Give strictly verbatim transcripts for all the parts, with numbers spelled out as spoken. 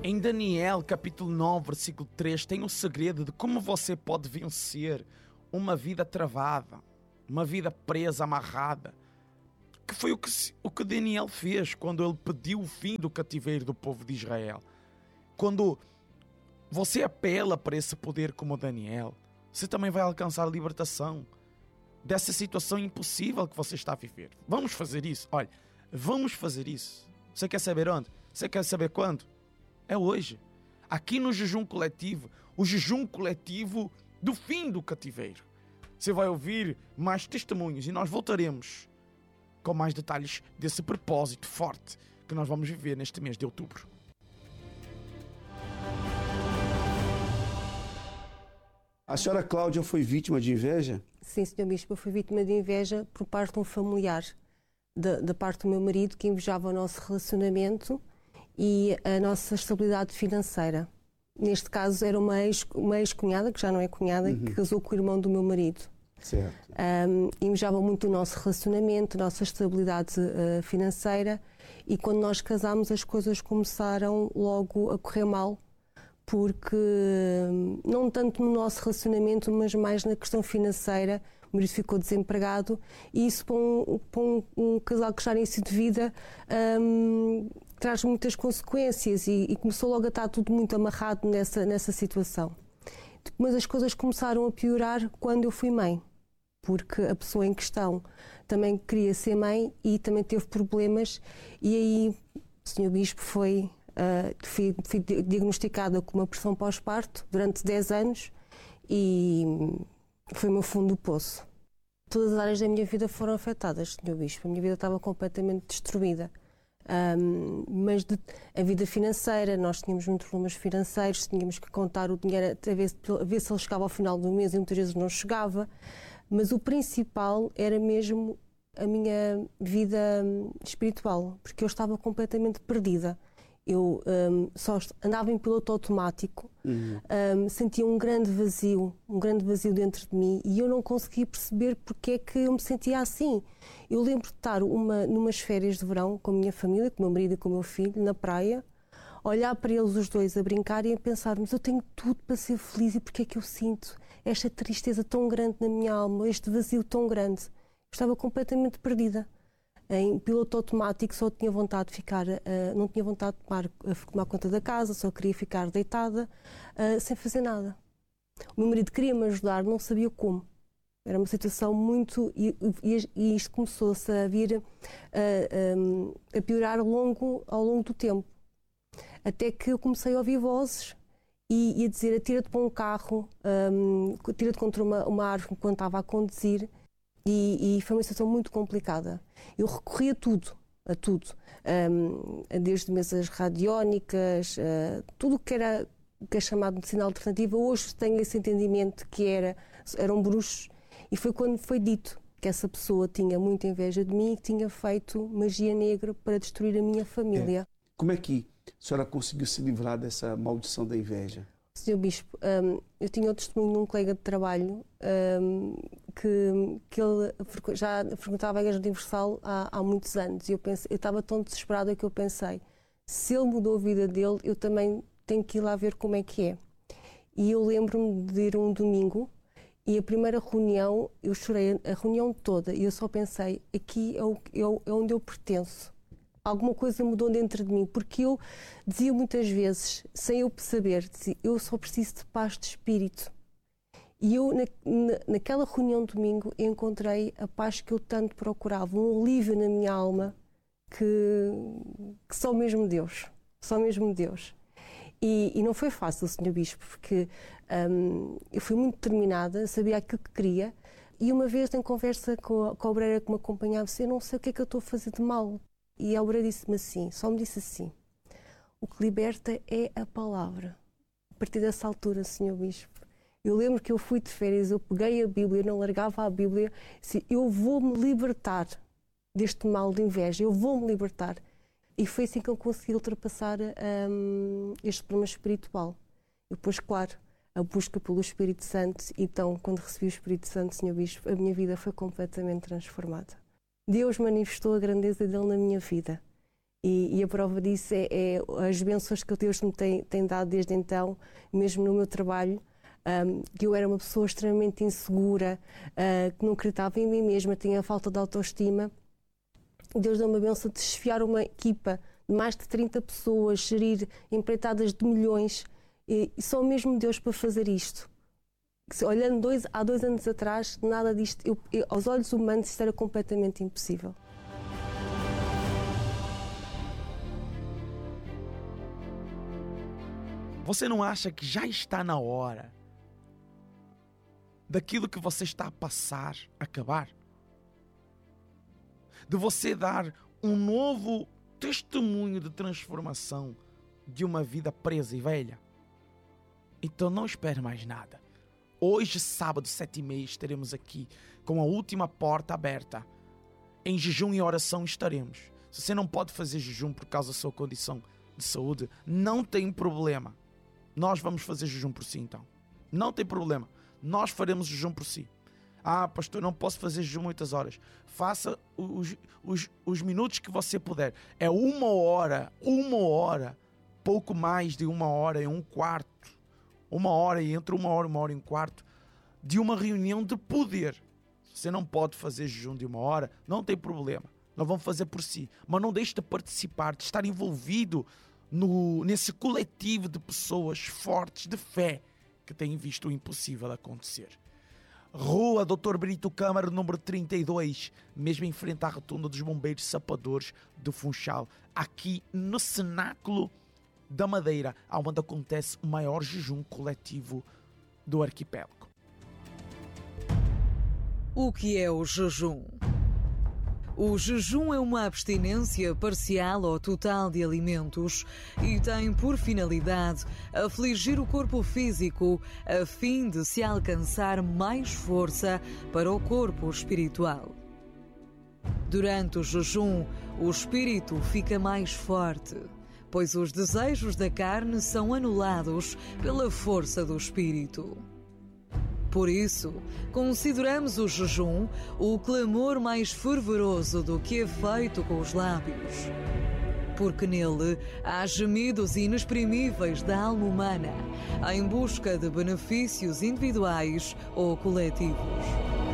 Em Daniel, capítulo nove, versículo três, tem o segredo de como você pode vencer uma vida travada, uma vida presa, amarrada. Que foi o que, o que Daniel fez quando ele pediu o fim do cativeiro do povo de Israel. Quando você apela para esse poder como Daniel, você também vai alcançar a libertação dessa situação impossível que você está a viver. Vamos fazer isso. Olha, vamos fazer isso. Você quer saber onde? Você quer saber quando? É hoje. Aqui no jejum coletivo. O jejum coletivo do fim do cativeiro. Você vai ouvir mais testemunhos e nós voltaremos com mais detalhes desse propósito forte que nós vamos viver neste mês de outubro. A senhora Cláudia foi vítima de inveja? Sim, senhor Bispo, eu fui vítima de inveja por parte de um familiar, da, da parte do meu marido, que invejava o nosso relacionamento e a nossa estabilidade financeira. Neste caso era uma, ex, uma ex-cunhada, que já não é cunhada, uhum. que casou com o irmão do meu marido. Certo. Um, invejava muito o nosso relacionamento, a nossa estabilidade uh, financeira, e quando nós casámos as coisas começaram logo a correr mal, porque não tanto no nosso relacionamento, mas mais na questão financeira. O marido ficou desempregado e isso para um, para um, um casal que já tem início de vida um, traz muitas consequências e, e começou logo a estar tudo muito amarrado nessa, nessa situação. Mas as coisas começaram a piorar quando eu fui mãe, porque a pessoa em questão também queria ser mãe e também teve problemas, e aí o senhor Bispo foi... Uh, fui, fui diagnosticada com uma pressão pós-parto durante dez anos e foi o meu fundo do poço. Todas as áreas da minha vida foram afetadas, senhor Bispo. A minha vida estava completamente destruída. Um, mas de, a vida financeira, nós tínhamos muitos problemas financeiros, tínhamos que contar o dinheiro a ver, a ver se ele chegava ao final do mês e muitas vezes não chegava. Mas o principal era mesmo a minha vida espiritual, porque eu estava completamente perdida. Eu um, só andava em piloto automático, uhum. um, sentia um grande vazio, um grande vazio dentro de mim e eu não conseguia perceber porque é que eu me sentia assim. Eu lembro de estar uma, numas férias de verão com a minha família, com o meu marido e com o meu filho, na praia, olhar para eles os dois a brincar e a pensar, mas eu tenho tudo para ser feliz e porque é que eu sinto esta tristeza tão grande na minha alma, este vazio tão grande? Eu estava completamente perdida. Em piloto automático, só tinha vontade de ficar, uh, não tinha vontade de tomar, uh, tomar conta da casa, só queria ficar deitada, uh, sem fazer nada. O meu marido queria-me ajudar, não sabia como. Era uma situação muito... E, e, e isto começou-se a vir uh, um, a piorar ao longo, ao longo do tempo. Até que eu comecei a ouvir vozes e, e a dizer, atira-te para um carro, um, atira-te contra uma, uma árvore quando estava a conduzir. E, e foi uma situação muito complicada. Eu recorri a tudo, a tudo, um, desde mesas radiónicas, uh, tudo o que era que é chamado de medicina alternativa. Hoje tenho esse entendimento que era, eram bruxos, e foi quando foi dito que essa pessoa tinha muita inveja de mim e que tinha feito magia negra para destruir a minha família. É. Como é que a senhora conseguiu se livrar dessa maldição da inveja? senhor Bispo, um, eu tinha o testemunho de um colega de trabalho um, que, que ele já frequentava a Igreja Universal há, há muitos anos e eu, pensei, eu estava tão desesperada que eu pensei, se ele mudou a vida dele, eu também tenho que ir lá ver como é que é. E eu lembro-me de ir um domingo e a primeira reunião, eu chorei a reunião toda e eu só pensei, aqui é, o, é onde eu pertenço. Alguma coisa mudou dentro de mim, porque eu dizia muitas vezes, sem eu saber, dizia, eu só preciso de paz de espírito. E eu, na, na, naquela reunião de domingo, encontrei a paz que eu tanto procurava, um alívio na minha alma, que, que só mesmo Deus, só mesmo Deus. E, e não foi fácil, senhor Bispo, porque um, eu fui muito determinada, sabia aquilo que queria, e uma vez em conversa com a, com a obreira que me acompanhava, disse, eu não sei o que é que eu estou a fazer de mal. E a obreira disse-me assim, só me disse assim, o que liberta é a palavra. A partir dessa altura, senhor Bispo, eu lembro que eu fui de férias, eu peguei a Bíblia, não largava a Bíblia, disse, eu vou-me libertar deste mal de inveja, eu vou-me libertar. E foi assim que eu consegui ultrapassar um, este problema espiritual. E depois, claro, a busca pelo Espírito Santo, então, quando recebi o Espírito Santo, senhor Bispo, a minha vida foi completamente transformada. Deus manifestou a grandeza dele na minha vida. E, e a prova disso é, é as bênçãos que Deus me tem, tem dado desde então, mesmo no meu trabalho, um, que eu era uma pessoa extremamente insegura, uh, que não acreditava em mim mesma, tinha falta de autoestima. Deus deu uma bênção de desfiar uma equipa de mais de trinta pessoas, gerir empreitadas de milhões, e, e só mesmo Deus para fazer isto. Olhando dois, há dois anos atrás, nada disto, eu, eu, aos olhos humanos, isto era completamente impossível. Você não acha que já está na hora daquilo que você está a passar acabar? De você dar um novo testemunho de transformação de uma vida presa e velha? Então não espere mais nada. Hoje, sábado, sete e meia, estaremos aqui com a última porta aberta. Em jejum e oração estaremos. Se você não pode fazer jejum por causa da sua condição de saúde, não tem problema. Nós vamos fazer jejum por si, então. Não tem problema. Nós faremos jejum por si. Ah, pastor, não posso fazer jejum muitas horas. Faça os, os, os minutos que você puder. É uma hora, uma hora, pouco mais de uma hora, é um quarto. Uma hora e entre uma hora e uma hora e um quarto de uma reunião de poder. Você não pode fazer jejum de uma hora, não tem problema. Nós vamos fazer por si. Mas não deixe de participar, de estar envolvido No, nesse coletivo de pessoas fortes de fé que têm visto o impossível acontecer. Rua doutor Brito Câmara, número trinta e dois, mesmo em frente à rotunda dos Bombeiros Sapadores do Funchal, aqui no Cenáculo da Madeira, onde acontece o maior jejum coletivo do arquipélago. O que é o jejum? O jejum é uma abstinência parcial ou total de alimentos e tem por finalidade afligir o corpo físico a fim de se alcançar mais força para o corpo espiritual. Durante o jejum, o espírito fica mais forte, pois os desejos da carne são anulados pela força do espírito. Por isso, consideramos o jejum o clamor mais fervoroso do que é feito com os lábios. Porque nele há gemidos inexprimíveis da alma humana em busca de benefícios individuais ou coletivos.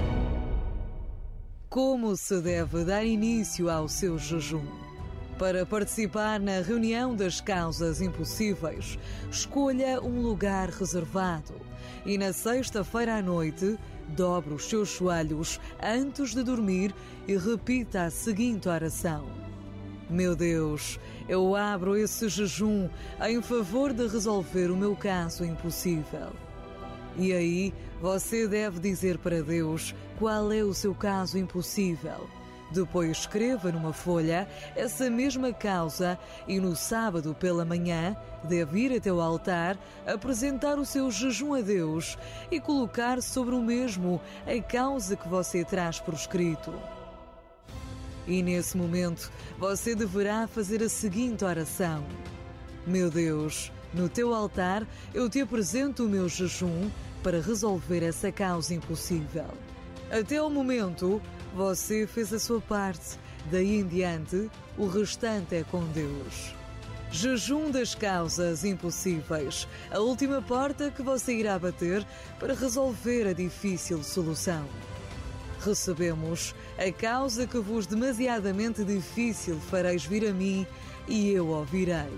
Como se deve dar início ao seu jejum? Para participar na reunião das causas impossíveis, escolha um lugar reservado e na sexta-feira à noite, dobre os seus joelhos antes de dormir e repita a seguinte oração: Meu Deus, eu abro esse jejum em favor de resolver o meu caso impossível. E aí, você deve dizer para Deus qual é o seu caso impossível. Depois escreva numa folha essa mesma causa e no sábado pela manhã deve ir até o altar, apresentar o seu jejum a Deus e colocar sobre o mesmo a causa que você traz por escrito. E nesse momento você deverá fazer a seguinte oração: Meu Deus, no teu altar eu te apresento o meu jejum para resolver essa causa impossível. Até o momento, você fez a sua parte. Daí em diante, o restante é com Deus. Jejum das causas impossíveis. A última porta que você irá bater para resolver a difícil solução. Recebemos a causa que vos demasiadamente difícil fareis vir a mim e eu ouvirei.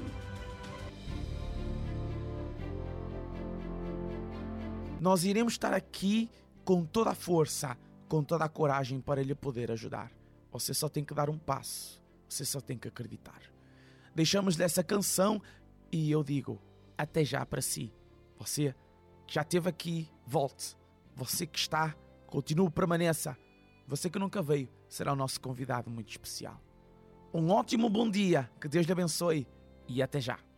Nós iremos estar aqui com toda a força, com toda a coragem para lhe poder ajudar. Você só tem que dar um passo. Você só tem que acreditar. Deixamos dessa canção e eu digo, até já para si. Você que já esteve aqui, volte. Você que está, continue, permaneça. Você que nunca veio, será o nosso convidado muito especial. Um ótimo bom dia, que Deus lhe abençoe e até já.